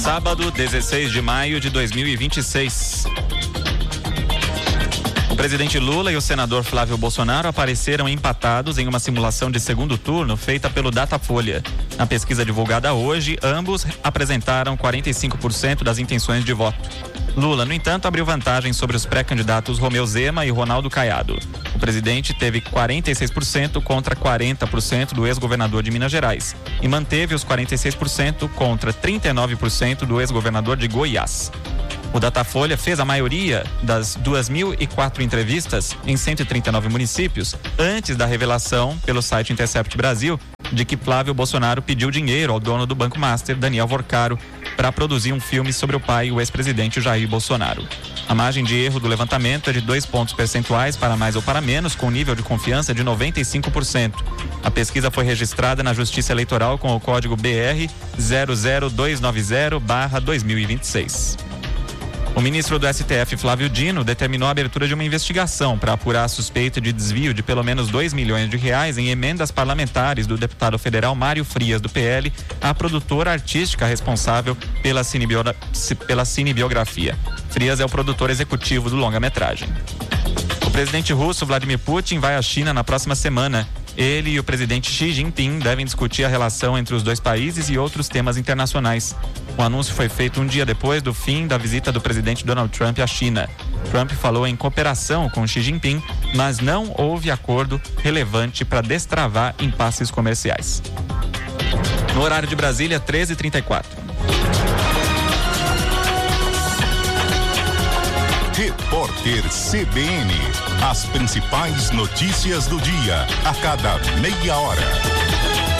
Sábado, 16 de maio de 2026. O presidente Lula e o senador Flávio Bolsonaro apareceram empatados em uma simulação de segundo turno feita pelo Datafolha. Na pesquisa divulgada hoje, ambos apresentaram 45% das intenções de voto. Lula, no entanto, abriu vantagem sobre os pré-candidatos Romeu Zema e Ronaldo Caiado. O presidente teve 46% contra 40% do ex-governador de Minas Gerais e manteve os 46% contra 39% do ex-governador de Goiás. O Datafolha fez a maioria das 2.004 entrevistas em 139 municípios antes da revelação pelo site Intercept Brasil de que Flávio Bolsonaro pediu dinheiro ao dono do Banco Master, Daniel Vorcaro, para produzir um filme sobre o pai, o ex-presidente Jair Bolsonaro. A margem de erro do levantamento é de 2 pontos percentuais para mais ou para menos, com nível de confiança de 95%. A pesquisa foi registrada na Justiça Eleitoral com o código BR 00290/2026. O ministro do STF, Flávio Dino, determinou a abertura de uma investigação para apurar a suspeita de desvio de pelo menos R$2 milhões em emendas parlamentares do deputado federal Mário Frias, do PL, à produtora artística responsável pela cinebiografia. Frias é o produtor executivo do longa-metragem. O presidente russo, Vladimir Putin, vai à China na próxima semana. Ele e o presidente Xi Jinping devem discutir a relação entre os dois países e outros temas internacionais. O anúncio foi feito um dia depois do fim da visita do presidente Donald Trump à China. Trump falou em cooperação com Xi Jinping, mas não houve acordo relevante para destravar impasses comerciais. No horário de Brasília, 13h34. Repórter CBN. As principais notícias do dia, a cada meia hora.